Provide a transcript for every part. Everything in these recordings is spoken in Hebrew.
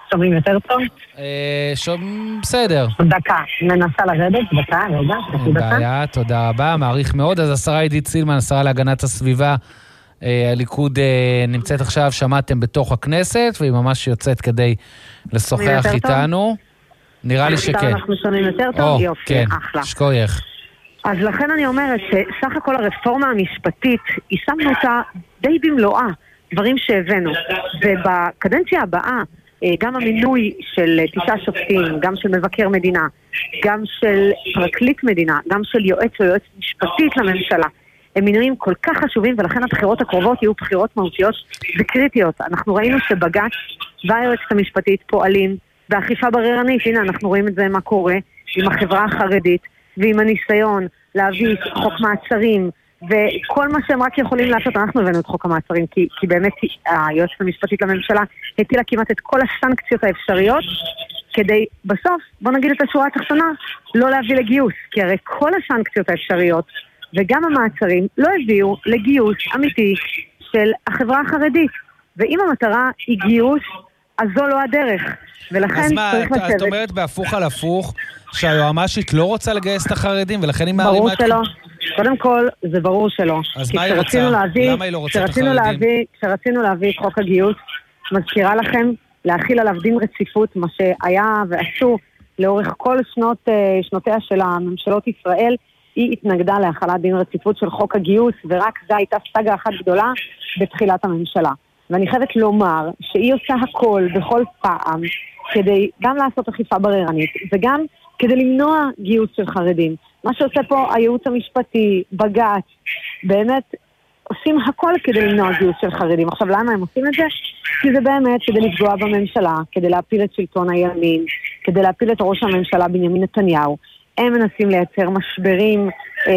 שומעים יותר טוב? בסדר. דקה, מנסה לרדת, דקה, רגע. בעיה, תודה רבה, מעריך מאוד. אז השרה עידית סילמן, השרה להגנת הסביבה, הליכוד נמצאת עכשיו, שמעתם בתוך הכנסת, והיא ממש יוצאת כדי לשוחח איתנו. נראה לי שכן. אנחנו שומעים יותר טוב? יופי, אחלה. שכוייך. אז לכן אני אומרת שסך הכל הרפורמה המשפטית, יישמנו אותה די במלואה, דברים שהבאנו. ובקדנציה הבאה, גם המינוי של 9 שופטים, גם של מבקר מדינה, גם של פרקליט מדינה, גם של יועץ או יועץ משפטית לממשלה, הם מינויים כל כך חשובים, ולכן הבחירות הקרובות יהיו בחירות מהותיות וקריטיות. אנחנו ראינו שבג"ץ והיועצת המשפטית פועלים באכיפה בררנית. הנה, אנחנו רואים את זה מה קורה עם החברה החרדית, ועם הניסיון להביא חוק מעצרים, וכל מה שהם רק יכולים לעשות. אנחנו הבאנו את חוק המעצרים, כי באמת היועצת המשפטית לממשלה הטילה כמעט את כל הסנקציות האפשריות, כדי בסוף, בוא נגיד את השורה התחתונה, לא להביא לגיוס, כי הרי כל הסנקציות האפשריות, וגם המעצרים, לא הביאו לגיוס אמיתי של החברה החרדית. ואם המטרה היא גיוס, אז זו לא הדרך. ולכן אז מה, את אומרת בהפוך על הפוך, שהיועמ"שית לא רוצה לגייס את החרדים, ולכן היא מערימה... ברור שלא. קודם כל, זה ברור שלא. אז מה היא רוצה? למה היא לא רוצה את החרדים? כשרצינו להביא את חוק הגיוס, מזכירה לכם להחיל עליו דין רציפות, מה שהיה ועשו לאורך כל שנותיה של הממשלות ישראל, היא התנגדה להחלת דין רציפות של חוק הגיוס, ורק זו הייתה סגה אחת גדולה בתחילת הממשלה. ואני חייבת לומר שהיא עושה הכל בכל פעם כדי גם לעשות אכיפה בררנית וגם כדי למנוע גיוס של חרדים. מה שעושה פה הייעוץ המשפטי, בג"ץ, באמת עושים הכל כדי למנוע גיוס של חרדים. עכשיו למה הם עושים את זה? כי זה באמת כדי לפגוע בממשלה, כדי להפיל את שלטון הימין, כדי להפיל את ראש הממשלה בנימין נתניהו. הם מנסים לייצר משברים,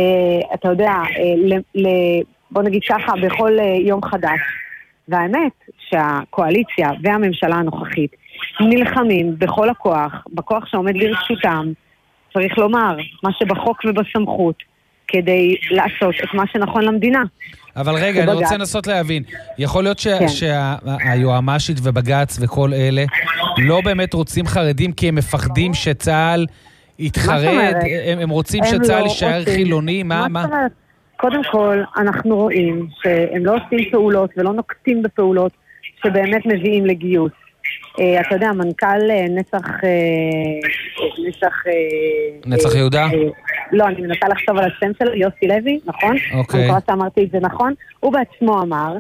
אתה יודע, בוא נגיד ככה, בכל יום חדש. והאמת שהקואליציה והממשלה הנוכחית נלחמים בכל הכוח, בכוח שעומד לרשותם, צריך לומר, מה שבחוק ובסמכות, כדי לעשות את מה שנכון למדינה. אבל רגע, אני רוצה לנסות להבין. יכול להיות שהיועמ"שית ובג"ץ וכל אלה לא באמת רוצים חרדים כי הם מפחדים שצה"ל יתחרד, הם רוצים שצה"ל יישאר חילוני, מה? קודם כל, אנחנו רואים שהם לא עושים פעולות ולא נוקטים בפעולות שבאמת מביאים לגיוס. אתה יודע, מנכ"ל נצח יהודה? לא, אני מנסה לחשוב על השם שלו, יוסי לוי, נכון? אוקיי. אני כבר אמרתי את זה נכון. הוא בעצמו אמר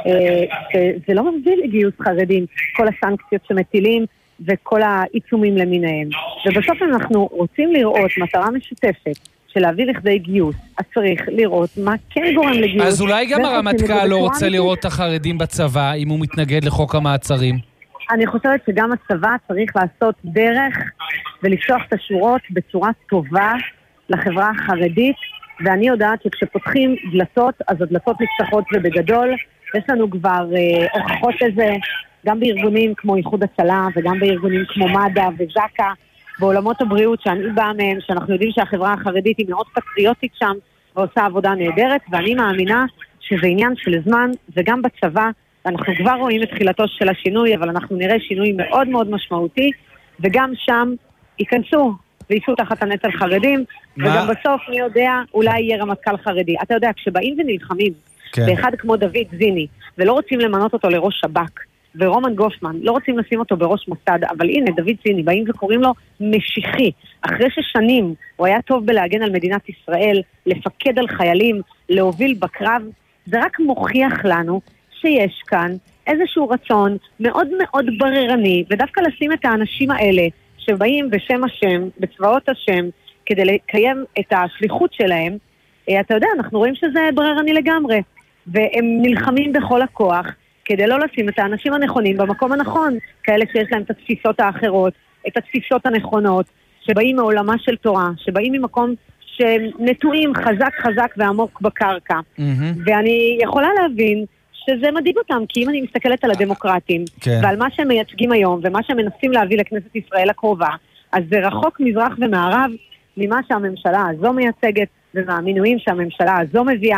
שזה לא מביא לגיוס חרדים, כל הסנקציות שמטילים וכל העיצומים למיניהם. ובסוף אנחנו רוצים לראות מטרה משותפת של להביא לכדי גיוס, אז צריך לראות מה כן גורם לגיוס. אז אולי גם הרמטכ"ל לא רוצה לראות את החרדים בצבא, אם הוא מתנגד לחוק המעצרים? אני חושבת שגם הצבא צריך לעשות דרך ולפתוח את השורות בצורה טובה לחברה החרדית, ואני יודעת שכשפותחים דלתות, אז הדלתות נפתחות ובגדול. יש לנו כבר הוכחות לזה, גם בארגונים כמו איחוד הצלה, וגם בארגונים כמו מד"א וזק"א, בעולמות הבריאות שאני באה מהם, שאנחנו יודעים שהחברה החרדית היא מאוד פטריוטית שם, ועושה עבודה נהדרת, ואני מאמינה שזה עניין של זמן, וגם בצבא, אנחנו כבר רואים את תחילתו של השינוי, אבל אנחנו נראה שינוי מאוד מאוד משמעותי, וגם שם ייכנסו וישו תחת הנטל חרדים, וגם בסוף מי יודע, אולי יהיה רמטכ"ל חרדי. אתה יודע, כשבאים ונלחמים, באחד כמו דוד זיני, ולא רוצים למנות אותו לראש שב"כ, ורומן גופמן, לא רוצים לשים אותו בראש מוסד, אבל הנה, דוד זיני, באים וקוראים לו משיחי. אחרי ששנים הוא היה טוב בלהגן על מדינת ישראל, לפקד על חיילים, להוביל בקרב, זה רק מוכיח לנו שיש כאן איזשהו רצון מאוד מאוד בררני, ודווקא לשים את האנשים האלה, שבאים בשם השם, בצבאות השם, כדי לקיים את השליחות שלהם, אתה יודע, אנחנו רואים שזה בררני לגמרי, והם נלחמים בכל הכוח, כדי לא לשים את האנשים הנכונים במקום הנכון, כאלה שיש להם את התפיסות האחרות, את התפיסות הנכונות, שבאים מעולמה של תורה, שבאים ממקום שנטועים חזק חזק ועמוק בקרקע. ואני יכולה להבין שזה מדאיג אותם, כי אם אני מסתכלת על הדמוקרטים, ועל מה שהם מייצגים היום, ומה שהם מנסים להביא לכנסת ישראל הקרובה, אז זה רחוק מזרח ומערב ממה שהממשלה הזו מייצגת, ומהמינויים שהממשלה הזו מביאה,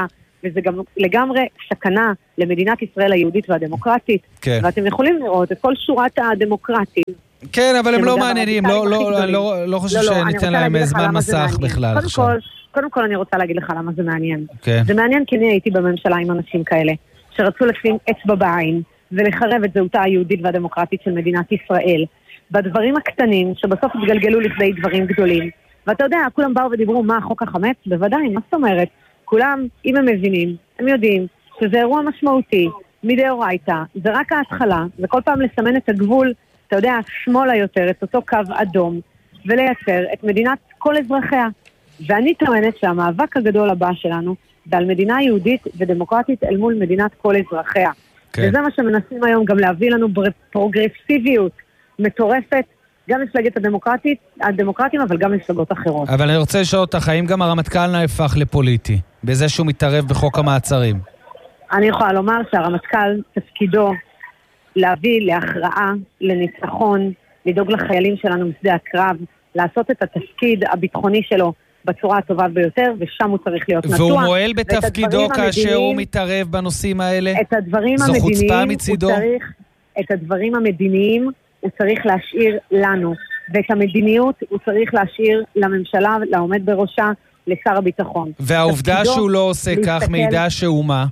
וזה גם לגמרי סכנה למדינת ישראל היהודית והדמוקרטית. כן. ואתם יכולים לראות את כל שורת הדמוקרטים. כן, אבל הם לא מעניינים, לא חושב שניתן להם זמן מסך בכלל עכשיו. קודם כל אני רוצה להגיד לך למה זה מעניין. כן. זה מעניין כי אני הייתי בממשלה עם אנשים כאלה, שרצו לשים אצבע בעין, ולחרב את זהותה היהודית והדמוקרטית של מדינת ישראל. בדברים הקטנים, שבסוף התגלגלו לכדי דברים גדולים. ואתה יודע, כולם באו ודיברו מה חוק החמץ? בוודאי, מה זאת אומרת? כולם, אם הם מבינים, הם יודעים שזה אירוע משמעותי, מדאורייתא, זה רק ההתחלה, וכל פעם לסמן את הגבול, אתה יודע, שמאלה יותר, את אותו קו אדום, ולייצר את מדינת כל אזרחיה. ואני טוענת שהמאבק הגדול הבא שלנו, זה על מדינה יהודית ודמוקרטית אל מול מדינת כל אזרחיה. כן. וזה מה שמנסים היום גם להביא לנו פרוגרסיביות מטורפת, גם מפלגת הדמוקרטים, אבל גם מפלגות אחרות. אבל אני רוצה לשאול אותך, האם גם הרמטכ"ל נהפך לפוליטי, בזה שהוא מתערב בחוק המעצרים? אני יכולה לומר שהרמטכ"ל תפקידו להביא להכרעה, לניצחון, לדאוג לחיילים שלנו בשדה הקרב, לעשות את התפקיד הביטחוני שלו בצורה הטובה ביותר, ושם הוא צריך להיות נטוע. והוא מועל בתפקידו כאשר הוא מתערב בנושאים האלה? זו חוצפה מצידו? את הדברים המדיניים הוא צריך להשאיר לנו, ואת המדיניות הוא צריך להשאיר לממשלה, לעומד בראשה, לשר הביטחון. והעובדה שהוא לא עושה כך מעידה שהוא מה?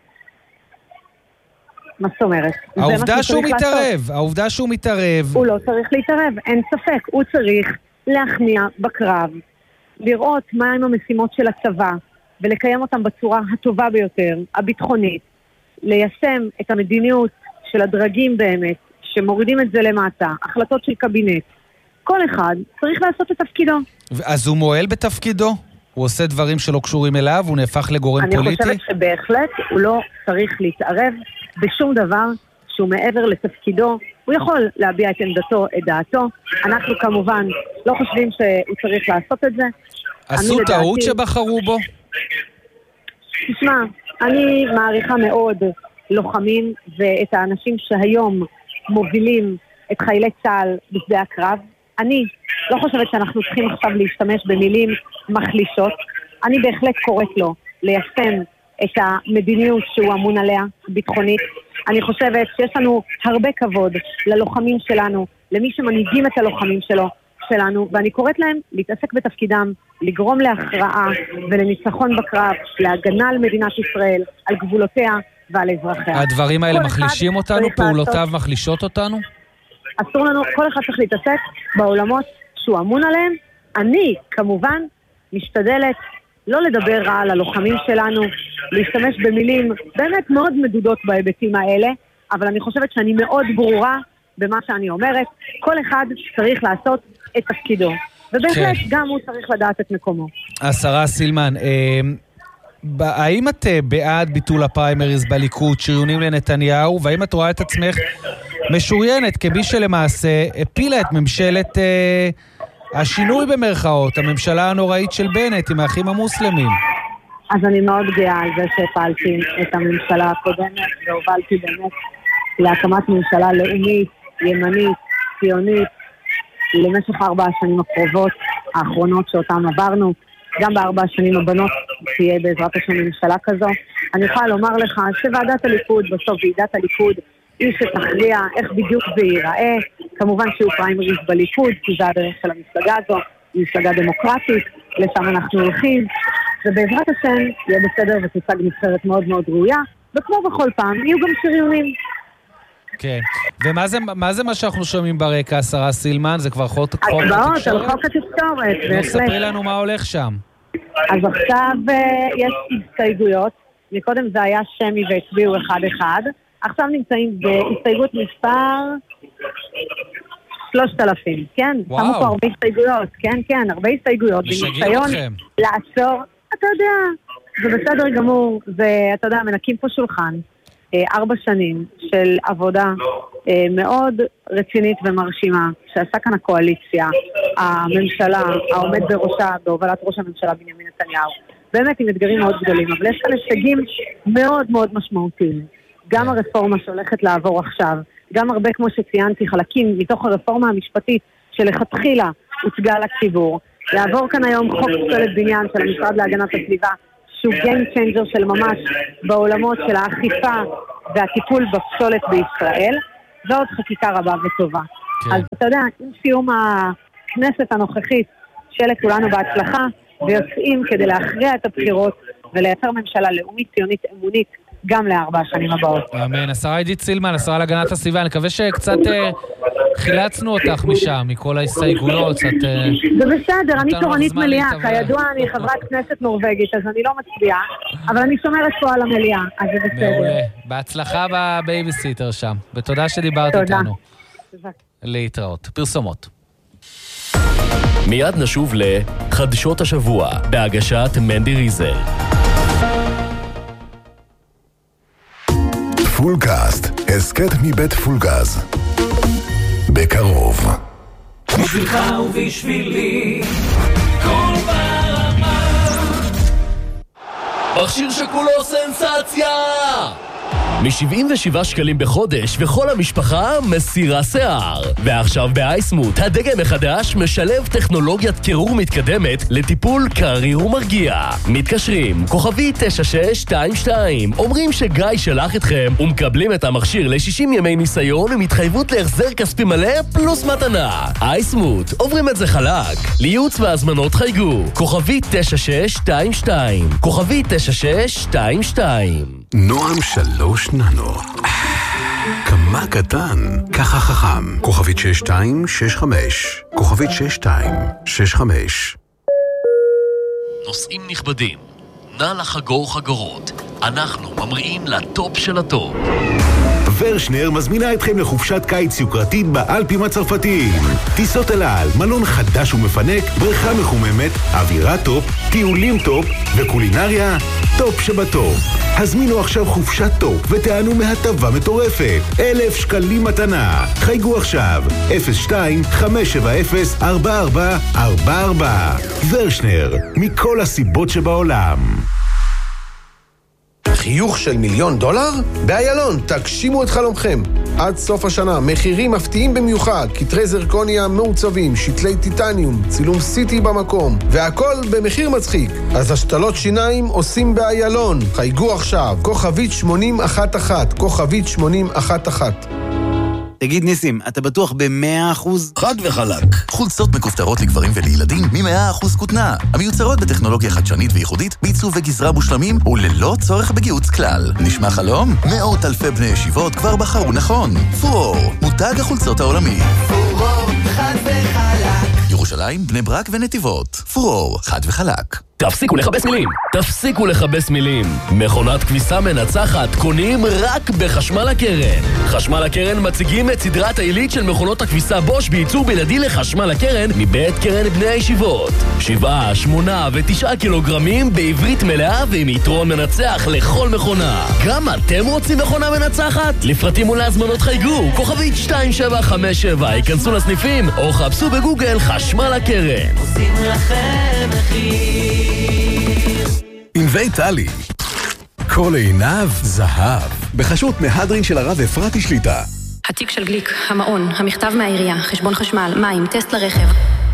מה זאת אומרת? העובדה שהוא מתערב. הוא לא צריך להתערב, אין ספק. הוא צריך להכניע בקרב, לראות מהם המשימות של הצבא, ולקיים אותם בצורה הטובה ביותר, הביטחונית, ליישם את המדיניות של הדרגים באמת, שמורידים את זה למטה, החלטות של קבינט. כל אחד צריך לעשות את תפקידו. אז הוא מועל בתפקידו? הוא עושה דברים שלא קשורים אליו? הוא נהפך לגורם פוליטי? אני חושבת שבהחלט הוא לא צריך להתערב בשום דבר שהוא מעבר לתפקידו. הוא יכול להביע את עמדתו, את דעתו. אנחנו כמובן לא חושבים שהוא צריך לעשות את זה. עשו טעות שבחרו בו? תשמע, אני מעריכה מאוד לוחמים ואת האנשים שהיום מובילים את חיילי צה"ל בשדה הקרב. אני לא חושבת שאנחנו צריכים עכשיו להשתמש במילים מחלישות. אני בהחלט קוראת לו ליישם את המדיניות שהוא אמון עליה, ביטחונית. אני חושבת שיש לנו הרבה כבוד ללוחמים שלנו, למי שמנהיגים את הלוחמים שלנו, ואני קוראת להם להתעסק בתפקידם, לגרום להכרעה ולניצחון בקרב, להגנה על מדינת ישראל, על גבולותיה ועל אזרחיה. הדברים האלה מחלישים אותנו? פעולותיו מחלישות אותנו? אסור לנו, כל אחד צריך להתעסק בעולמות שהוא אמון עליהם. אני, כמובן, משתדלת לא לדבר רע על הלוחמים שלנו, להשתמש במילים באמת מאוד מדודות בהיבטים האלה, אבל אני חושבת שאני מאוד ברורה במה שאני אומרת. כל אחד צריך לעשות את תפקידו, ובהחלט גם הוא צריך לדעת את מקומו. השרה סילמן, האם את בעד ביטול הפריימריז בליכוד, שריונים לנתניהו, והאם את רואה את עצמך משוריינת כמי שלמעשה הפילה את ממשלת השינוי במרכאות, הממשלה הנוראית של בנט עם האחים המוסלמים? אז אני מאוד גאה על זה שהפעלתי את הממשלה הקודמת והובלתי באמת להקמת ממשלה לאומית, ימנית, ציונית, למשך 4 השנים הקרובות, האחרונות שאותם עברנו. גם ב4 השנים הבנות תהיה בעזרת השם ממשלה כזו. אני יכולה לומר לך שוועדת הליכוד, בסוף ועידת הליכוד, היא שתכריע איך בדיוק זה ייראה. כמובן שהוא פריימריז בליכוד, כי זה הדרך של המפלגה הזו, היא מפלגה דמוקרטית, לשם אנחנו הולכים, ובעזרת השם יהיה בסדר ותוצג נבחרת מאוד מאוד ראויה, וכמו בכל פעם, יהיו גם שריונים. כן, ומה זה מה שאנחנו שומעים ברקע, השרה סילמן? זה כבר חוק התקשורת? הצבעות על חוק התקשורת, בהחלט. ספרי לנו מה הולך שם. אז עכשיו יש הסתייגויות, מקודם זה היה שמי והצביעו 1-1, עכשיו נמצאים בהסתייגות מספר 3,000, כן? שמו פה הרבה הסתייגויות, כן, הרבה הסתייגויות. משגעים אתכם. לעצור, אתה יודע, זה בסדר גמור, ואתה יודע, מנקים פה שולחן, 4 שנים של עבודה מאוד רצינית ומרשימה, שעשה כאן הקואליציה, הממשלה, העומד בראשה, בהובלת ראש הממשלה בנימין נתניהו, באמת עם אתגרים מאוד גדולים, אבל יש כאן הישגים מאוד מאוד משמעותיים. גם הרפורמה שהולכת לעבור עכשיו, גם הרבה, כמו שציינתי, חלקים מתוך הרפורמה המשפטית שלכתחילה הוצגה לציבור. לעבור כאן היום חוק פסולת בניין של המשרד להגנת הסביבה, שהוא game changer של ממש בעולמות של האכיפה והטיפול בפסולת בישראל, ועוד חקיקה רבה וטובה. כן. אז אתה יודע, עם סיום הכנסת הנוכחית, שלכולנו בהצלחה, ויוצאים כדי להכריע את הבחירות ולייצר ממשלה לאומית ציונית אמונית גם ל4 השנים הבאות. אמן. השרה עידית סילמן, השרה להגנת הסביבה, אני מקווה שקצת חילצנו אותך משם, מכל ההסתייגויות. זה בסדר, אני תורנית מליאה, כידוע אני חברת כנסת נורווגית, אז אני לא מצביעה, אבל אני שומרת פה על המליאה, אז זה בסדר. מעולה. בהצלחה בבייביסיטר שם, ותודה שדיברת איתנו. תודה. להתראות. פרסומות. מיד נשוב לחדשות השבוע, בהגשת מנדי ריזל. פולקאסט, הסקט מבית פולגז. בקרוב. בשבילך ובשבילי, כל ברמה. מכשיר שכולו סנסציה! מ-77 שקלים בחודש וכל המשפחה מסירה שיער. ועכשיו באייסמוט, הדגם החדש משלב טכנולוגיית קירור מתקדמת לטיפול קריר ומרגיע. מתקשרים, כוכבי 9622, אומרים שגיא שלח אתכם ומקבלים את המכשיר ל-60 ימי ניסיון עם התחייבות להחזר כספי מלא פלוס מתנה. אייסמוט, עוברים את זה חלק. לייעוץ והזמנות חייגו, כוכבי 9622, כוכבי 9622. נועם 3 ננו. כמה קטן, ככה חכם. כוכבית 6265. כוכבית 6265. נוסעים נכבדים, נא לחגור חגורות. אנחנו ממריאים לטופ של הטופ. ורשנר מזמינה אתכם לחופשת קיץ יוקרתית באלפים הצרפתיים. טיסות אל על, מלון חדש ומפנק, בריכה מחוממת, אווירה טופ, טיולים טופ וקולינריה טופ שבטופ. הזמינו עכשיו חופשת טופ ותענו מהטבה מטורפת. 1,000 שקלים מתנה. חייגו עכשיו 02-570-4444. ורשנר, מכל הסיבות שבעולם. חיוך של $1,000,000? באיילון, תגשימו את חלומכם. עד סוף השנה, מחירים מפתיעים במיוחד, כתרי זרקוניה מעוצבים, שתלי טיטניום, צילום סיטי במקום, והכל במחיר מצחיק. אז השתלות שיניים עושים באיילון. חייגו עכשיו, כוכבית 8011, כוכבית 8011. תגיד ניסים, אתה בטוח ב100%? חד וחלק. חולצות מכופתרות לגברים ולילדים מ100% כותנה. המיוצרות בטכנולוגיה חדשנית וייחודית, בעיצוב וגזרה מושלמים וללא צורך בגיוץ כלל. נשמע חלום? מאות אלפי בני ישיבות כבר בחרו נכון. פורור, מותג החולצות העולמי. פורור, חד וחלק. ירושלים, בני ברק ונתיבות. פורור, חד וחלק. תפסיקו לכבס מילים. תפסיקו לכבס מילים. מכונת כביסה מנצחת קונים רק בחשמל הקרן. חשמל הקרן מציגים את סדרת העילית של מכונות הכביסה בוש בייצור בלעדי לחשמל הקרן מבית קרן בני הישיבות. 7, 8 ו9 קילוגרמים בעברית מלאה ועם יתרון מנצח לכל מכונה. גם אתם רוצים מכונה מנצחת? לפרטים ולהזמנות חייגו, כוכבית 2757, ייכנסו לסניפים או חפשו בגוגל חשמל הקרן. עושים לכם מחיר. ענבי טלי. כל עיניו זהב. בחשות מהדרין של הרב אפרתי שליטה. התיק של גליק, המעון, המכתב מהעירייה, חשבון חשמל, מים, טסט לרכב.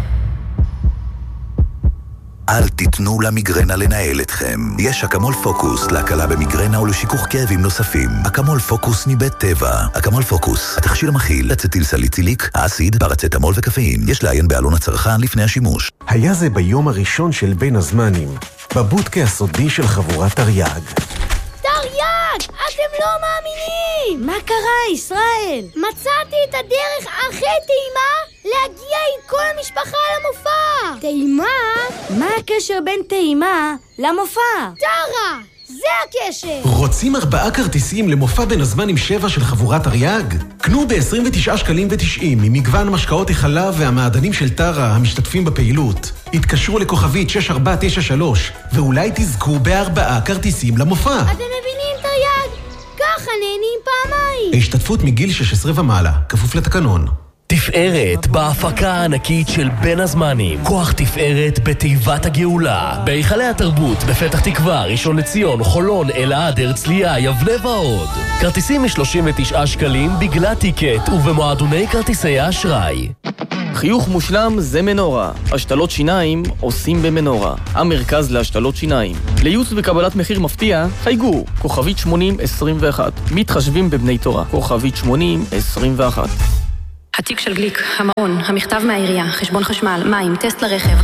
אל תיתנו למיגרנה לנהל אתכם. יש אקמול פוקוס להקלה במיגרנה ולשיכוך כאבים נוספים. אקמול פוקוס מבית טבע. אקמול פוקוס, התכשיר המכיל אצטיל סליציליק, אסיד, פרצטמול וקפאין. יש לעיין בעלון הצרכן לפני השימוש. היה זה ביום הראשון של בין הזמנים, בבודקה הסודי של חבורת תרי"ג. תרי"ג! אתם לא מאמינים! מה קרה, ישראל? מצאתי את הדרך הכי טעימה להגיע עם כל המשפחה למופע! טעימה? מה הקשר בין טעימה למופע? טרה! זה הקשר! רוצים 4 כרטיסים למופע בין הזמנים 7 של חבורת תרי"ג? קנו ב-29 שקלים ו90 ממגוון משקאות החלב והמעדנים של טרה המשתתפים בפעילות. התקשרו לכוכבית 6493 ואולי תזכו ב4 כרטיסים למופע. אתם מבינים, תרי"ג? ככה נהנים פעמיים. השתתפות מגיל 16 ומעלה, כפוף לתקנון. תפארת בהפקה הענקית של בין הזמנים. כוח תפארת בתיבת הגאולה. בהיכלי התרבות, בפתח תקווה, ראשון לציון, חולון, אלעד, הרצליה, יבנה ועוד. כרטיסים מ-39 שקלים בגלל טיקט ובמועדוני כרטיסי האשראי. חיוך מושלם זה מנורה. השתלות שיניים עושים במנורה. המרכז להשתלות שיניים. לייעוץ וקבלת מחיר מפתיע, חייגו, כוכבית 8021. מתחשבים בבני תורה, כוכבית 8021. התיק של גליק, המעון, המכתב מהעירייה, חשבון חשמל, מים, טסט לרכב.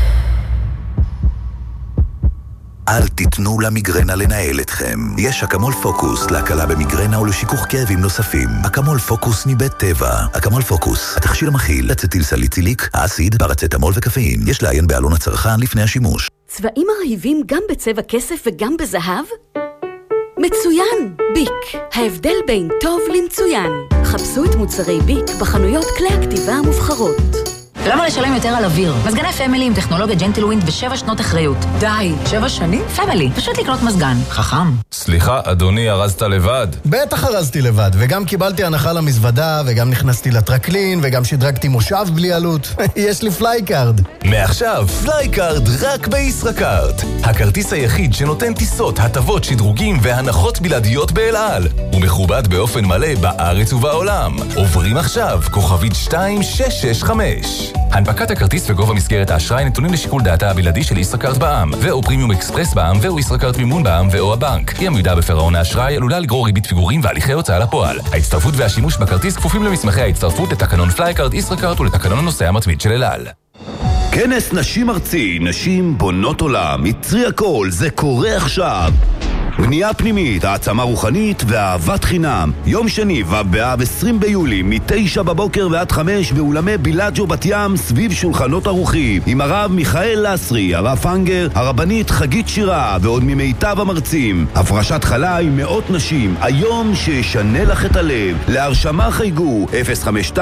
אל תיתנו למיגרנה לנהל אתכם. יש אקמול פוקוס להקלה במיגרנה ולשיכוך כאבים נוספים. אקמול פוקוס מבית טבע. אקמול פוקוס, התכשיר המכיל אצטיל סליציליק, האסיד, פרצטמול וקפאין. יש לעיין בעלון הצרכן לפני השימוש. צבעים מרהיבים גם בצבע כסף וגם בזהב? מצוין! ביק. ההבדל בין טוב למצוין. חפשו את מוצרי ביק בחנויות כלי הכתיבה המובחרות. למה לשלם יותר על אוויר? מזגני פמילי עם טכנולוגיה ג'נטלווינד ו7 שנות אחריות. די, 7 שנים? פמילי, פשוט לקנות מזגן. חכם. סליחה, אדוני, ארזת לבד? בטח ארזתי לבד, וגם קיבלתי הנחה למזוודה, וגם נכנסתי לטרקלין, וגם שדרגתי מושב בלי עלות. יש לי פלייקארד. מעכשיו, פלייקארד רק בישראכרט. הכרטיס היחיד שנותן טיסות, הטבות, שדרוגים והנחות בלעדיות באל על. הוא מכובד באופן מלא בארץ ובעולם. עוברים עכשיו, כוכבית 2665. הנפקת הכרטיס וגובה מסגרת האשראי נתונים לשיקול דעתה הבלעדי של ישראכרט בע"מ, ואו פרימיום אקספרס בע"מ, ואו ישראכרט מימון בע"מ, ואו הבנק. אי עמידה בפירעון האשראי עלולה לגרור ריבית פיגורים והליכי הוצאה לפועל. ההצטרפות והשימוש בכרטיס כפופים למסמכי ההצטרפות לתקנון פלייקארד ישראכרט ולתקנון הנוסע המתמיד של אל על. כנס נשים ארצי, נשים בונות עולם, יצרי הכל, זה קורה עכשיו. בנייה פנימית, העצמה רוחנית ואהבת חינם. יום שני ובאב 20 ביולי מ-9 בבוקר ועד 5 באולמי בילאג'ו בת ים סביב שולחנות ערוכים עם הרב מיכאל לסרי, הרב פנגר, הרבנית חגית שירה ועוד ממיטב המרצים. הפרשת חלה עם מאות נשים, היום שישנה לך את הלב. להרשמה חייגו 052-76-766-03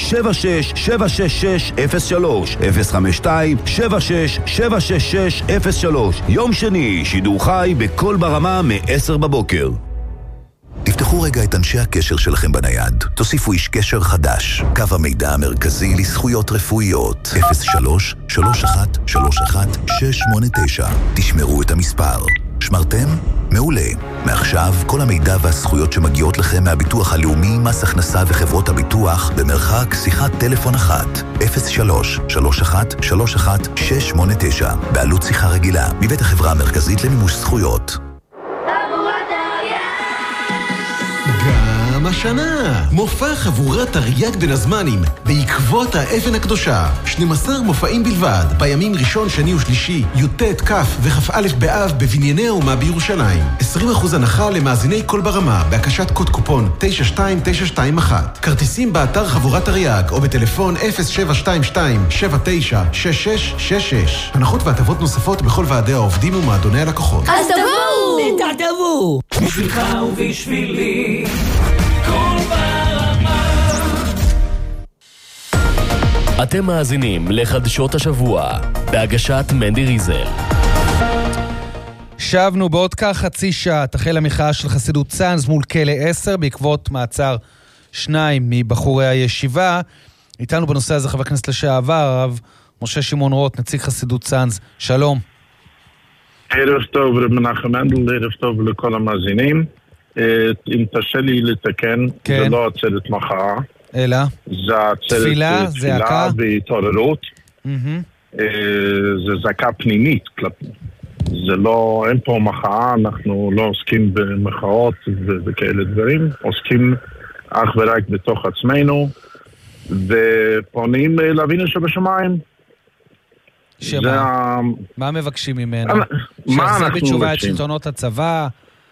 052-76-766-03. יום שני, שידור חי בכל ברמה מ-10 בבוקר. תפתחו רגע את אנשי הקשר שלכם בנייד. תוסיפו איש קשר חדש. קו המידע המרכזי לזכויות רפואיות. 03-3131-689. תשמרו את המספר. שמרתם? מעולה. מעכשיו, כל המידע והזכויות שמגיעות לכם מהביטוח הלאומי, מס הכנסה וחברות הביטוח, במרחק שיחת טלפון אחת. 03-3131-689. בעלות שיחה רגילה. מבית החברה המרכזית למימוש זכויות. גם השנה, מופע חבורת תרי"ג בין הזמנים, בעקבות האבן הקדושה. 12 מופעים בלבד, בימים ראשון, שני ושלישי, י"ט, כ' וכ"א באב בבנייני האומה בירושלים. 20% הנחה למאזיני כל ברמה, בהקשת קוד קופון 92921. כרטיסים באתר חבורת תרי"ג, או בטלפון 0722-796666. הנחות והטבות נוספות בכל ועדי העובדים ומועדוני הלקוחות. אז תבואו! תעתבו! בשבילך ובשבילי כל ברמה. אתם מאזינים לחדשות השבוע בהגשת מנדי ריזל. שבנו בעוד חצי שעה תחל המחאה של חסידות צאנז מול כלא 10 בעקבות מעצר 2 מבחורי הישיבה. איתנו בנושא הזה חבר הכנסת לשעבר הרב משה שמעון רוט, נציג חסידות צאנז. שלום. ערב טוב למנחם מנדל, ערב טוב לכל המאזינים. אם תרשה לי לתקן, זה לא עצרת מחאה, אלא זה עצרת תפילה והתעוררות. זה זעקה פנימית. זה לא, אין פה מחאה, אנחנו לא עוסקים במחאות וכאלה דברים, עוסקים אך ורק בתוך עצמנו ופונים לאבינו שבשמיים. מה מבקשים ממנו? שיחזיר בתשובה את שלטונות הצבא?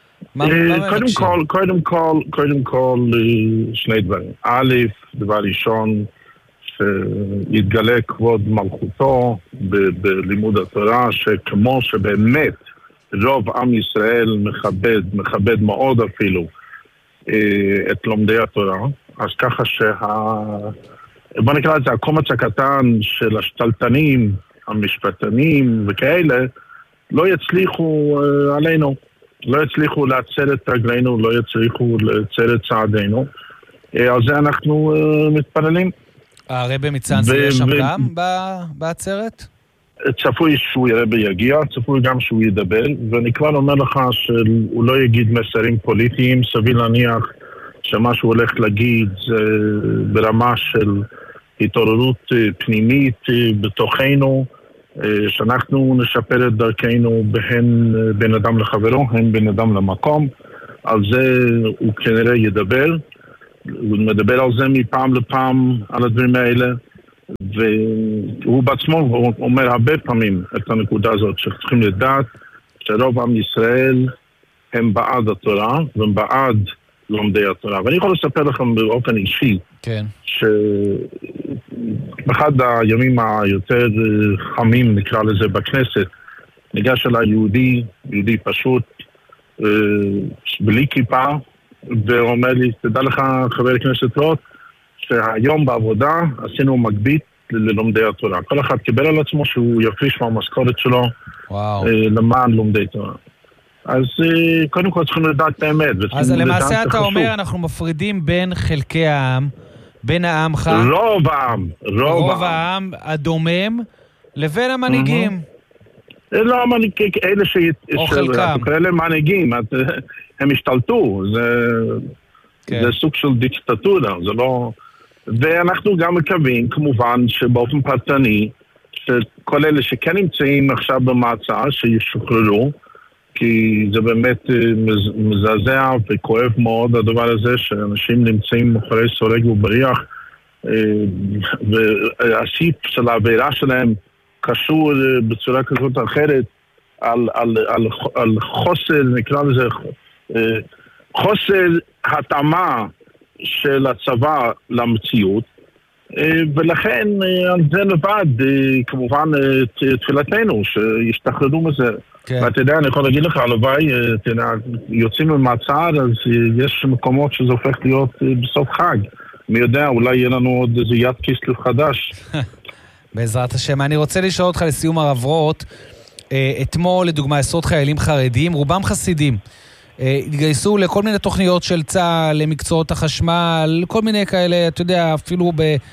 קודם כל שני דברים. א', דבר ראשון, שיתגלה כבוד מלכותו בלימוד התורה, שכמו שבאמת רוב עם ישראל מכבד מאוד אפילו את לומדי התורה, אז ככה בוא נקרא את זה, הקומץ הקטן של השתלטנים, המשפטנים וכאלה, לא יצליחו עלינו, לא יצליחו לעצר את רגלינו, לא יצליחו לעצר את צעדינו. על זה אנחנו מתפללים. הרבי מצאנז יהיה שם גם בעצרת? צפוי שהוא הרבי יגיע, צפוי גם שהוא ידבר, ואני כבר אומר לך שהוא לא יגיד מסרים פוליטיים, סביר להניח שמה שהוא הולך להגיד זה ברמה של התעוררות פנימית בתוכנו, שאנחנו נשפר את דרכנו בהן בין אדם לחברו, הן בין אדם למקום. על זה הוא כנראה ידבר, הוא מדבר על זה מפעם לפעם, על הדברים האלה, והוא בעצמו הוא אומר הרבה פעמים את הנקודה הזאת, שצריכים לדעת שרוב עם ישראל הם בעד התורה, והם בעד לומדי התורה. ואני יכול לספר לכם באופן אישי, כן. שבאחד הימים היותר חמים, נקרא לזה, בכנסת, ניגש אליי יהודי פשוט, בלי כיפה, ואומר לי, תדע לך חבר הכנסת רוט, שהיום בעבודה עשינו מגבית ללומדי התורה. כל אחד קיבל על עצמו שהוא יפריש מהמשכורת שלו למען לומדי תורה. אז קודם כל צריכים לדעת באמת. אז למעשה אתה אומר, אנחנו מפרידים בין חלקי העם, בין העמך, רוב העם הדומם, לבין המנהיגים. לא המנהיגים, אלה אלה מנהיגים, הם השתלטו, זה סוג של דיקטטורה, זה לא... ואנחנו גם מקווים, כמובן, שבאופן פרטני, שכל אלה שכן נמצאים עכשיו במעצר, שישוחררו, כי זה באמת מזעזע וכואב מאוד הדבר הזה, שאנשים נמצאים מאחורי סורג ובריח, והסיף של העבירה שלהם קשור בצורה כזאת או אחרת על חוסר, נקרא לזה, חוסר התאמה של הצבא למציאות, ולכן על זה לבד, כמובן, תפילתנו, שישתחררו מזה. ואתה יודע, אני יכול להגיד לך, הלוואי, יוצאים ממעצר, אז יש מקומות שזה הופך להיות בסוף חג. מי יודע, אולי יהיה לנו עוד איזה יד כיסלב חדש. בעזרת השם. אני רוצה לשאול אותך לסיום הרב רוט, אתמול, לדוגמה, עשרות חיילים חרדים, רובם חסידים, התגייסו לכל מיני תוכניות של צה"ל, למקצועות החשמל, כל מיני כאלה, אתה יודע, אפילו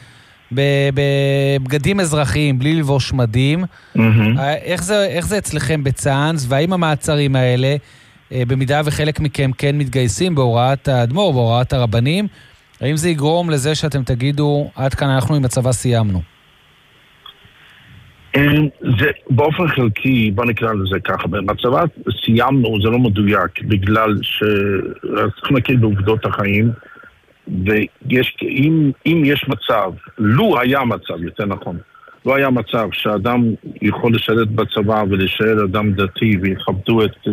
בבגדים אזרחיים, בלי לבוש מדים. איך זה אצלכם בצאנז, והאם המעצרים האלה, במידה וחלק מכם כן מתגייסים בהוראת האדמו"ר, בהוראת הרבנים, האם זה יגרום לזה שאתם תגידו, עד כאן אנחנו עם הצבא סיימנו? זה באופן חלקי, בוא נקרא לזה ככה, בצבא סיימנו, זה לא מדויק, בגלל שצריכים להכיר בעובדות החיים, ואם יש מצב, לו היה מצב, יותר נכון, לא היה מצב שאדם יכול לשרת בצבא ולהישאר אדם דתי ויכבדו את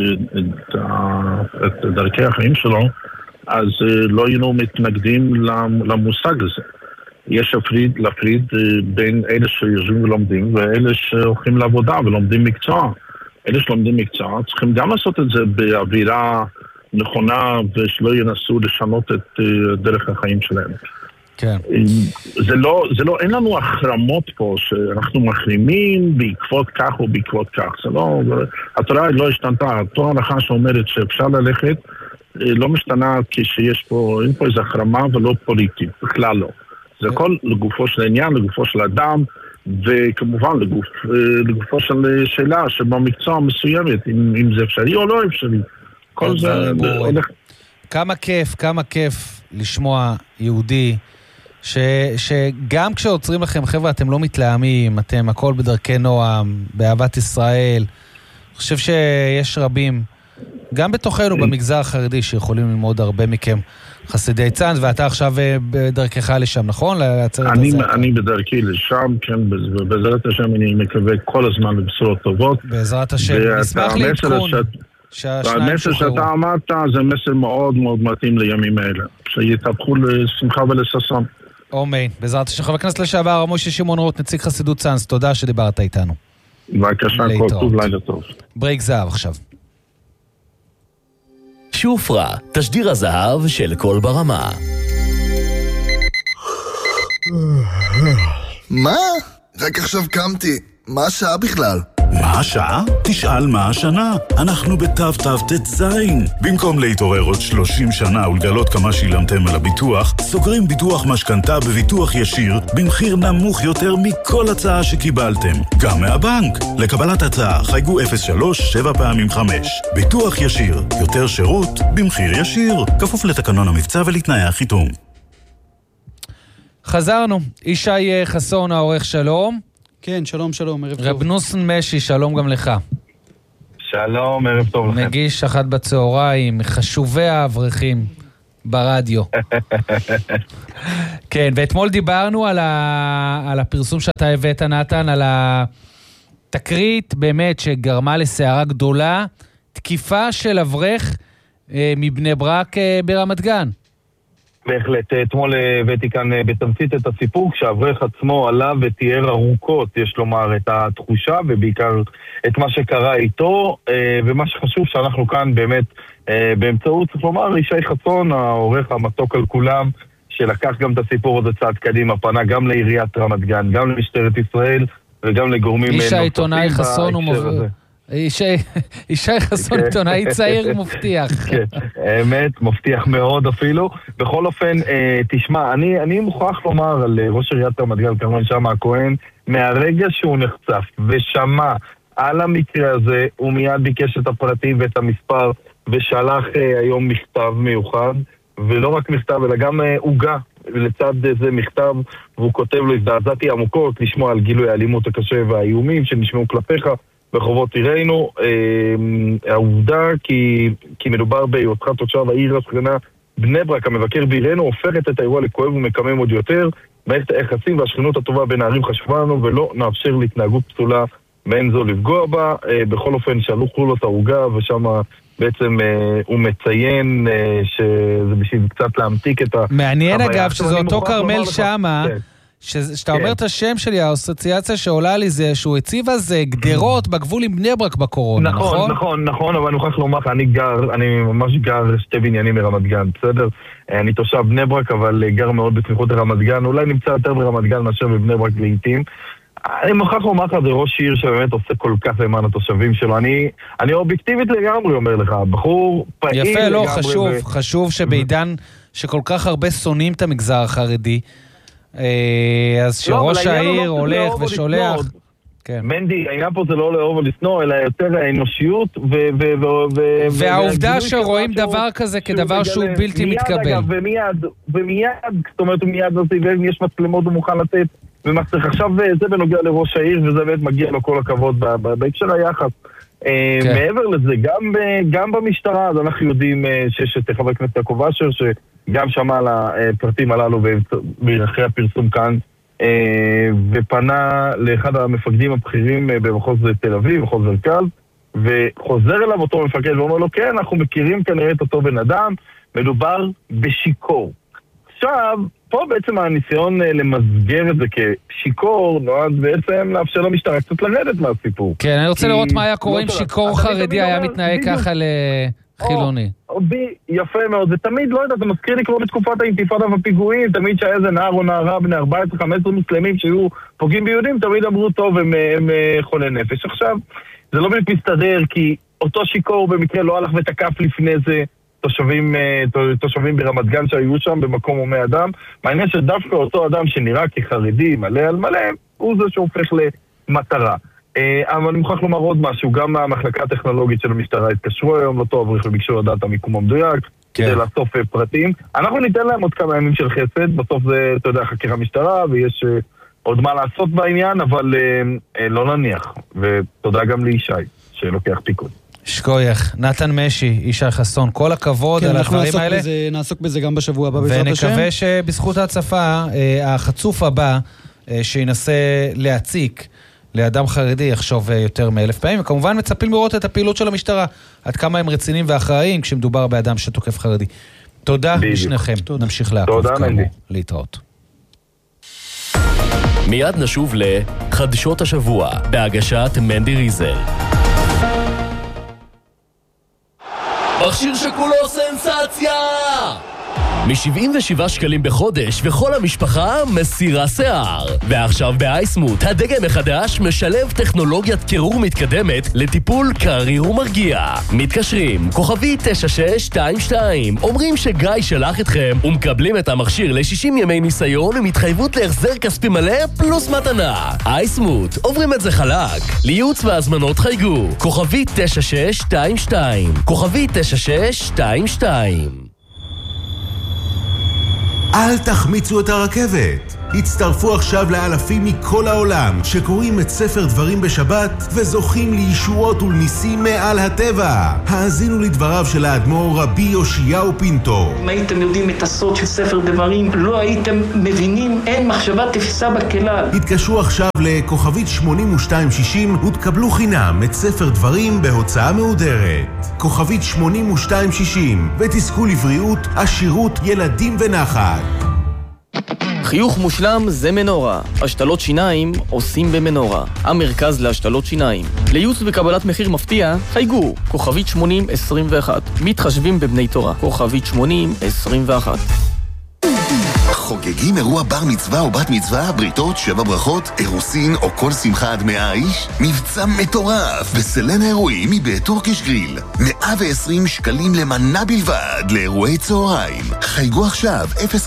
דרכי החיים שלו, אז לא היינו מתנגדים למושג הזה. יש להפריד בין אלה שיושבים ולומדים ואלה שהולכים לעבודה ולומדים מקצוע. אלה שלומדים מקצוע צריכים גם לעשות את זה באווירה נכונה ושלא ינסו לשנות את דרך החיים שלהם. כן. זה לא, אין לנו החרמות פה שאנחנו מחרימים בעקבות כך או בעקבות כך. זה לא, התורה לא השתנתה. התורה הלכה שאומרת שאפשר ללכת לא משתנה כשיש פה, אין פה איזו החרמה ולא פוליטית, בכלל לא. זה הכל לגופו של העניין, לגופו של אדם, וכמובן לגופו של שאלה שבמקצוע מסוימת, אם זה אפשרי או לא אפשרי. כל זה... כמה כיף לשמוע יהודי, שגם כשעוצרים לכם, חבר'ה, אתם לא מתלהמים, אתם הכל בדרכי נועם, באהבת ישראל. אני חושב שיש רבים, גם בתוכנו במגזר החרדי, שיכולים ללמוד הרבה מכם. חסידי צאנז, ואתה עכשיו בדרכך לשם, נכון? אני בדרכי לשם, כן, בעזרת השם אני מקווה כל הזמן לבשורות טובות. בעזרת השם, נשמח להתכון. והמסר שאתה אמרת זה מסר מאוד מאוד מתאים לימים האלה, שיתהפכו לשמחה ולששון. אמן, בעזרת השם. חבר הכנסת לשעבר, משה שמעון רוט, נציג חסידות צאנז, תודה שדיברת איתנו. בבקשה, כל טוב, לילה טוב. ברייק זהב עכשיו. שופרה, תשדיר הזהב של כל ברמה. מה? רק עכשיו קמתי. מה השעה בכלל? מה השעה? תשאל מה השנה. אנחנו בתו תזין. במקום להתעורר עוד 30 שנה ולגלות כמה שילמתם על הביטוח, סוגרים ביטוח משכנתה בביטוח ישיר במחיר נמוך יותר מכל הצעה שקיבלתם. גם מהבנק. לקבלת הצעה חייגו 03-7x5. ביטוח ישיר. יותר שירות במחיר ישיר. כפוף לתקנון המבצע ולתנאי החיתום. חזרנו. ישי חסון, העורך, שלום. כן, שלום, שלום, ערב טוב. רב נוסן משי, שלום גם לך. שלום, ערב טוב לכם. מגיש 13:00 בצהריים, חשובי האברכים ברדיו. כן, ואתמול דיברנו על הפרסום שאתה הבאת, נתן, על התקרית באמת שגרמה לסערה גדולה, תקיפה של אברך מבני ברק ברמת גן. בהחלט, אתמול הבאתי כאן בתמצית את הסיפור, כשהאברך עצמו עלה ותיאר ארוכות, יש לומר, את התחושה ובעיקר את מה שקרה איתו, ומה שחשוב שאנחנו כאן באמת באמצעות, צריך לומר, ישי חסון, העורך המתוק על כולם, שלקח גם את הסיפור הזה צעד קדימה, פנה גם לעיריית רמת גן, גם למשטרת ישראל וגם לגורמים איש העיתונאי חסון הוא ישי חסון עיתונאי צעיר מבטיח. כן, האמת, מבטיח מאוד אפילו. בכל אופן, תשמע, אני מוכרח לומר על ראש עיריית רמת גן, כרמל שאמה הכהן, מהרגע שהוא נחשף ושמע על המקרה הזה, הוא מיד ביקש את הפרטים ואת המספר, ושלח היום מכתב מיוחד, ולא רק מכתב, אלא גם עוגה לצד זה מכתב, והוא כותב לו, הזדעזעתי עמוקות לשמוע על גילוי האלימות הקשה והאיומים שנשמעו כלפיך ברחובות עירנו. העובדה כי מדובר בהיותך תושב העיר השכנה בני ברק, המבקר בעירנו, הופכת את האירוע לכואב ומקמם עוד יותר. מערכת היחסים והשכנות הטובה בין הערים חשובה לנו, ולא נאפשר להתנהגות פסולה מעין זו לפגוע בה. בכל אופן שלחו לו את העוגה, ושם בעצם הוא מציין שזה בשביל קצת להמתיק את מעניין אגב שזה אותו כרמל שמה, שאתה אומר את השם שלי, האסוציאציה שעולה לי זה שהוא הציב אז גדרות בגבול עם בני ברק בקורונה, נכון? נכון, אבל אני מוכרח לומר לך, אני ממש גר שתי בניינים מרמת גן, בסדר? אני תושב בני ברק, אבל גר מאוד בסמיכות לרמת גן, אולי נמצא יותר ברמת גן מאשר בבני ברק לעיתים. אני מוכרח לומר לך, זה ראש עיר שבאמת עושה כל כך למען התושבים שלו. אני אובייקטיבית לגמרי אומר לך, בחור פעיל יפה, לא, חשוב שבעידן שכל כך הרבה שונאים את המגזר החרדי, אז שראש העיר הולך ושולח. מנדי, העניין פה זה לא לאהוב ולשנוא, אלא יותר האנושיות והעובדה שרואים דבר כזה כדבר שהוא בלתי מתקבל. ומיד, זאת אומרת, מיד יש מצלמות ומוכן לתת ומחצך. עכשיו זה בנוגע לראש העיר, וזה באמת מגיע לו כל הכבוד בהקשר היחס. מעבר לזה, גם במשטרה, אז אנחנו יודעים שיש את חבר הכנסת יעקב אשר, שגם שמע על הפרטים הללו בערכי הפרסום כאן, ופנה לאחד המפקדים הבכירים במחוז תל אביב, מחוז מרכז, וחוזר אליו אותו מפקד ואומר לו, כן, אנחנו מכירים כנראה את אותו בן אדם, מדובר בשיקור. עכשיו, פה בעצם הניסיון למסגר את זה כשיקור נועד בעצם לאפשר למשטרה קצת לרדת מהסיפור. כן, אני רוצה לראות מה היה קורה אם שיקור חרדי היה מתנהג ככה לחילוני. יפה מאוד, זה תמיד, לא יודע, זה מזכיר לי כמו בתקופת האינתיפאדה והפיגועים, תמיד שהיה איזה נער או נערה בני 14-15 מוסלמים שהיו פוגעים ביהודים, תמיד אמרו טוב, הם חולי נפש. עכשיו, זה לא בדיוק מסתדר, כי אותו שיקור במקרה לא הלך ותקף לפני זה תושבים ברמת גן שהיו שם במקום הומי אדם. מעניין שדווקא אותו אדם שנראה כחרדי מלא על מלא, הוא זה שהופך למטרה. אבל אני מוכרח לומר עוד משהו, גם המחלקה הטכנולוגית של המשטרה התקשרו היום לא אברך וביקשו לדעת המיקום המדויק כדי לאסוף פרטים. אנחנו ניתן להם עוד כמה ימים של חסד, בסוף זה, אתה יודע, חקירה משטרה ויש עוד מה לעשות בעניין, אבל לא נניח. ותודה גם לישי שלוקח פיקוד. שכוייך, נתן משי, ישי חסון, כל הכבוד על הדברים האלה. נעסוק בזה גם בשבוע הבא בעזרת השם. ונקווה שבזכות ההצפה, החצוף הבא שינסה להציק לאדם חרדי יחשוב יותר מ1,000 פעמים, וכמובן מצפים לראות את הפעילות של המשטרה, עד כמה הם רציניים ואחראיים כשמדובר באדם שתוקף חרדי. תודה לשניכם, נמשיך לעקוב כאמור, להתראות. מיד נשוב לחדשות השבוע, בהגשת מנדי ריזל. מכשיר שכולו סנסציה! מ-77 שקלים בחודש וכל המשפחה מסירה שיער. ועכשיו באייסמוט, הדגם החדש משלב טכנולוגיית קירור מתקדמת לטיפול קריר ומרגיע. מתקשרים, כוכבי 9622, אומרים שגיא שלח אתכם ומקבלים את המכשיר ל-60 ימי ניסיון עם התחייבות להחזר כספי מלא פלוס מתנה. אייסמוט, עוברים את זה חלק. לייעוץ והזמנות חייגו, כוכבי 9622, כוכבי 9622. אל תחמיצו את הרכבת. הצטרפו עכשיו לאלפים מכל העולם שקוראים את ספר דברים בשבת וזוכים לישועות ולניסים מעל הטבע. האזינו לדבריו של האדמו"ר רבי יאשיהו פינטו. אם הייתם יודעים את הסוד של ספר דברים, לא הייתם מבינים, אין מחשבה תפיסה בכלל. התקשרו עכשיו לכוכבית 8260 ותקבלו חינם את ספר דברים בהוצאה מהודרת. כוכבית 8260 ותזכו לבריאות, עשירות, ילדים ונחת. חיוך מושלם זה מנורה. השתלות שיניים עושים במנורה. המרכז להשתלות שיניים. לייעוץ וקבלת מחיר מפתיע, חייגו. כוכבית 8021. מתחשבים בבני תורה. כוכבית 8021. חוגגים אירוע בר מצווה או בת מצווה, בריתות, 7 ברכות, אירוסין או כל שמחה עד 100 איש? מבצע מטורף בסלן האירועים מבית טורקיש גריל. 120 שקלים למנה בלבד לאירועי צהריים. חייגו עכשיו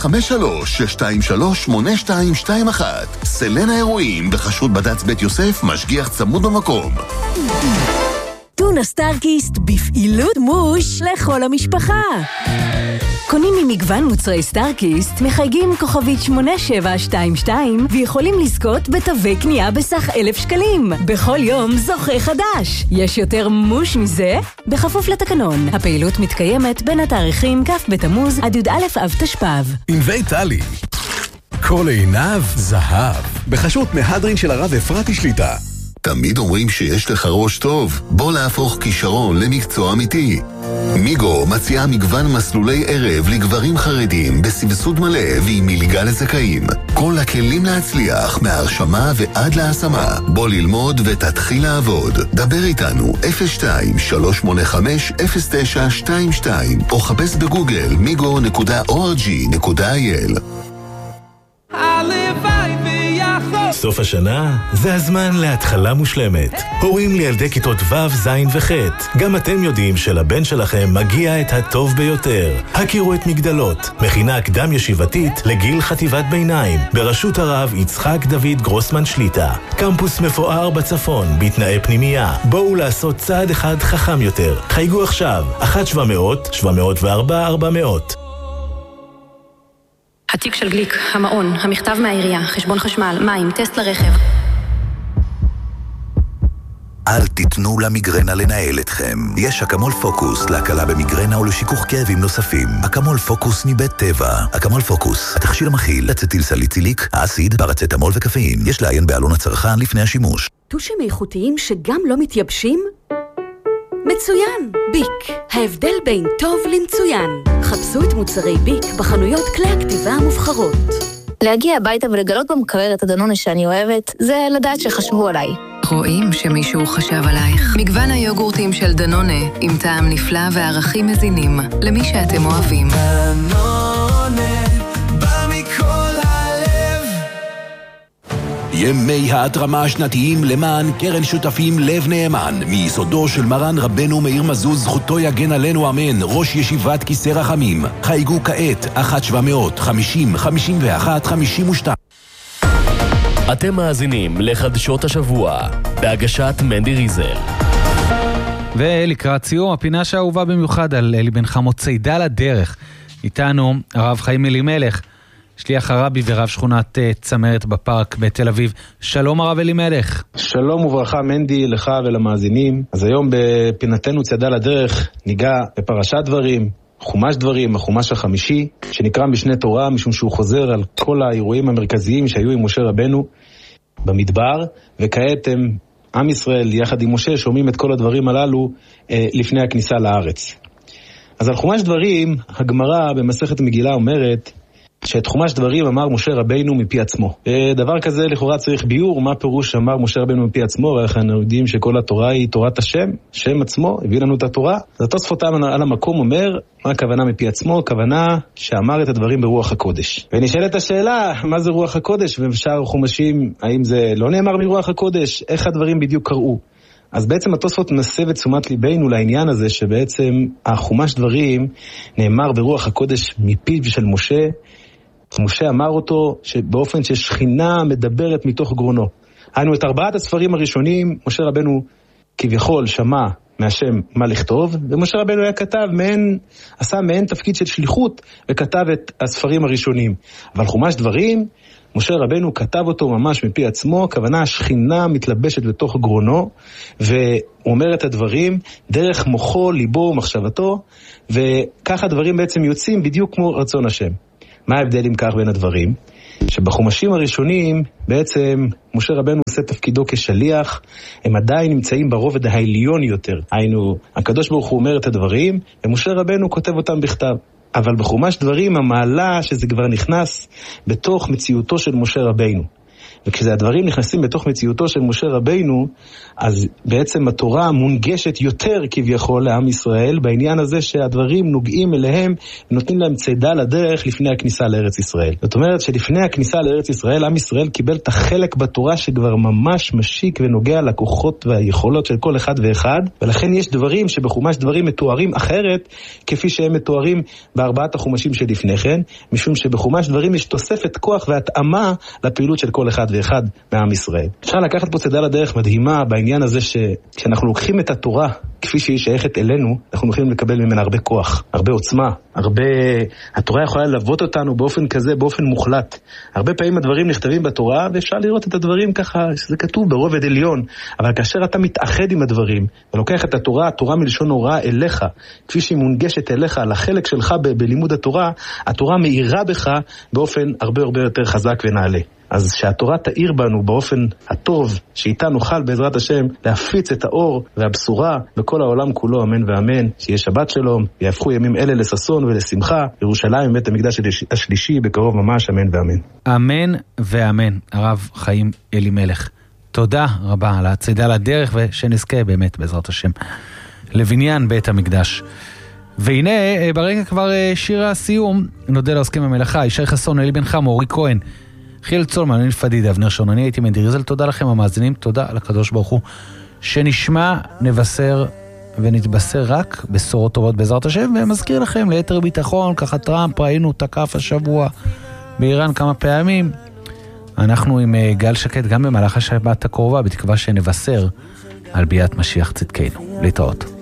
053-623-8221. סלן האירועים בחשרות בד"ץ בית יוסף, משגיח צמוד במקום. טונה סטארקיסט בפעילות מוש לכל המשפחה. קונים ממגוון מוצרי סטארקיסט, מחייגים כוכבית 8722 ויכולים לזכות בתווי קנייה בסך 1,000 שקלים. בכל יום זוכה חדש. יש יותר מוש מזה? בכפוף לתקנון. הפעילות מתקיימת בין התאריכים כ' בתמוז עד י"א אב תשפ"ב. ענבי טלי. כל עיניו זהב. בחסות מהדרין של הרב אפרתי שליטה. תמיד אומרים שיש לך ראש טוב, בוא להפוך כישרון למקצוע אמיתי. מיגו מציעה מגוון מסלולי ערב לגברים חרדים בסבסוד מלא ועם מלגה לזכאים. כל הכלים להצליח מהרשמה ועד להשמה. בוא ללמוד ותתחיל לעבוד. דבר איתנו 02-385-0922 או חפש בגוגל migo.org.il. סוף השנה זה הזמן להתחלה מושלמת. הורים לילדי כיתות ו', ז' וח'. גם אתם יודעים שלבן שלכם מגיע את הטוב ביותר. הכירו את מגדלות, מכינה קדם ישיבתית לגיל חטיבת ביניים, בראשות הרב יצחק דוד גרוסמן שליטה. קמפוס מפואר בצפון, בתנאי פנימייה. בואו לעשות צעד אחד חכם יותר. חייגו עכשיו, 1-700-704-400. התיק של גליק, המעון, המכתב מהעירייה, חשבון חשמל, מים, טסט לרכב. אל תיתנו למיגרנה לנהל אתכם. יש אקמול פוקוס להקלה במיגרנה ולשיכוך כאבים נוספים. אקמול פוקוס מבית טבע. אקמול פוקוס, התכשיר המכיל אצטיל סליציליק, האסיד, פרצטמול וקפאין. יש לעיין בעלון הצרכן לפני השימוש. טושים איכותיים שגם לא מתייבשים? מצוין! ביק, ההבדל בין טוב למצוין. חפשו את מוצרי ביק בחנויות כלי הכתיבה המובחרות. להגיע הביתה ולגלות במקרר את הדנונה שאני אוהבת, זה לדעת שחשבו עליי. רואים שמישהו חשב עלייך. מגוון היוגורטים של דנונה, עם טעם נפלא וערכים מזינים, למי שאתם אוהבים. דנונה, בא מכל הלב. ימי ההתרמה השנתיים למען קרן שותפים לב נאמן, מיסודו של מרן רבנו מאיר מזוז, זכותו יגן עלינו אמן, ראש ישיבת כיסא רחמים. חייגו כעת 1-700-50-51-52. אתם מאזינים לחדשות השבוע, בהגשת מנדי ריזל. ולקראת סיום, הפינה שהאהובה במיוחד על אלי בן חמו, צידה לדרך. איתנו הרב חיים אלימלך, שליח הרבי ורב שכונת צמרת בפארק בתל אביב. שלום הרב אלימלך. שלום וברכה מנדי, לך ולמאזינים. אז היום בפינתנו צידה לדרך ניגע בפרשת דברים, חומש דברים, החומש החמישי, שנקרא משנה תורה, משום שהוא חוזר על כל האירועים המרכזיים שהיו עם משה רבנו במדבר, וכעת הם, עם ישראל יחד עם משה, שומעים את כל הדברים הללו לפני הכניסה לארץ. אז על חומש דברים, הגמרא במסכת מגילה אומרת, שאת חומש דברים אמר משה רבינו מפי עצמו. דבר כזה לכאורה צריך ביור, מה פירוש אמר משה רבינו מפי עצמו, ואנחנו יודעים שכל התורה היא תורת השם, שם עצמו, הביא לנו את התורה. אז התוספות על המקום אומר, מה הכוונה מפי עצמו? הכוונה שאמר את הדברים ברוח הקודש. ונשאלת השאלה, מה זה רוח הקודש? ובשאר חומשים, האם זה לא נאמר מרוח הקודש? איך הדברים בדיוק קראו? אז בעצם התוספות מסב את תשומת ליבנו לעניין הזה, שבעצם החומש דברים נאמר ברוח הקודש מפיו של משה, משה אמר אותו באופן ששכינה מדברת מתוך גרונו. היינו את 4 הספרים הראשונים, משה רבנו כביכול שמע מהשם מה לכתוב, ומשה רבנו היה עשה מעין תפקיד של שליחות, וכתב את הספרים הראשונים. אבל חומש דברים, משה רבנו כתב אותו ממש מפי עצמו, הכוונה השכינה מתלבשת בתוך גרונו, והוא אומר את הדברים דרך מוחו, ליבו ומחשבתו, וככה הדברים בעצם יוצאים בדיוק כמו רצון השם. מה ההבדל אם כך בין הדברים? שבחומשים הראשונים בעצם משה רבנו עושה תפקידו כשליח, הם עדיין נמצאים ברובד העליון יותר. היינו, הקדוש ברוך הוא אומר את הדברים, ומשה רבנו כותב אותם בכתב. אבל בחומש דברים המעלה שזה כבר נכנס בתוך מציאותו של משה רבנו. וכשזה הדברים נכנסים בתוך מציאותו של משה רבנו, אז בעצם התורה מונגשת יותר כביכול לעם ישראל, בעניין הזה שהדברים נוגעים אליהם, נותנים להם צידה לדרך לפני הכניסה לארץ ישראל. זאת אומרת שלפני הכניסה לארץ ישראל, עם ישראל קיבל את החלק בתורה שכבר ממש משיק ונוגע לכוחות והיכולות של כל אחד ואחד, ולכן יש דברים שבחומש דברים מתוארים אחרת, כפי שהם מתוארים בארבעת החומשים שלפני כן, משום שבחומש דברים יש תוספת כוח והתאמה לפעילות של כל אחד ואחד מעם ישראל. אפשר לקחת פה צידה לדרך מדהימה בעניין הזה שכשאנחנו לוקחים את התורה כפי שהיא שייכת אלינו, אנחנו יכולים לקבל ממנה הרבה כוח, הרבה עוצמה, התורה יכולה ללוות אותנו באופן כזה, באופן מוחלט. הרבה פעמים הדברים נכתבים בתורה, ואפשר לראות את הדברים ככה, שזה כתוב ברובד עליון, אבל כאשר אתה מתאחד עם הדברים, ולוקח את התורה מלשון הוראה אליך, כפי שהיא מונגשת אליך, לחלק שלך בלימוד התורה מאירה בך באופן הרבה יותר חזק ונעלה. אז שהתורה תאיר בנו באופן הטוב, שאיתה נוכל בעזרת השם להפיץ את האור והבשורה בכל העולם כולו, אמן ואמן. שיהיה שבת שלום, ויהפכו ימים אלה לששון ולשמחה, ירושלים בית המקדש השלישי בקרוב ממש, אמן ואמן. אמן ואמן. הרב חיים אלימלך, תודה רבה על הצידה לדרך, ושנזכה באמת בעזרת השם לבניין בית המקדש. והנה ברגע כבר שיר הסיום, נודה לעוסקים במלאכה, ישי חסון, אלי בן חם, אורי כהן, חיל צולמן, אני פדיד, אבנר שון, אני הייתי מנדי ריזל. תודה לכם המאזינים, תודה לקדוש ברוך הוא, שנשמע, נבשר ונתבשר רק בשורות טובות בעזרת השם. ומזכיר לכם ליתר ביטחון, ככה טראמפ ראינו תקף השבוע באיראן כמה פעמים, אנחנו עם גל שקט גם במהלך השבת הקרובה, בתקווה שנבשר על ביאת משיח צדקנו. להתראות.